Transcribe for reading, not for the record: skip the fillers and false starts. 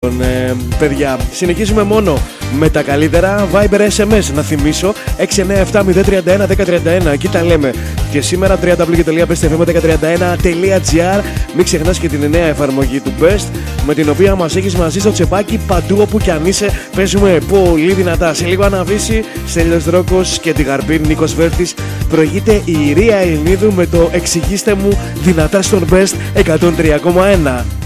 Παιδιά, συνεχίζουμε μόνο με τα καλύτερα. Viber SMS, να θυμίσω 697-031-1031. Εκεί τα λέμε και σήμερα. www.bestfm1031.gr. Μην ξεχνάς και την νέα εφαρμογή του Best, με την οποία μας έχεις μαζί στο τσεπάκι παντού όπου κι αν είσαι. Παίζουμε πολύ δυνατά. Σε λίγο αναβήσει Στέλιος Δρόκος και τη Γαρμπίν Νίκος Βέρτης. Προηγείται η Ρία Ελληνίδου με το εξηγήστε μου δυνατά στον Best 103,1.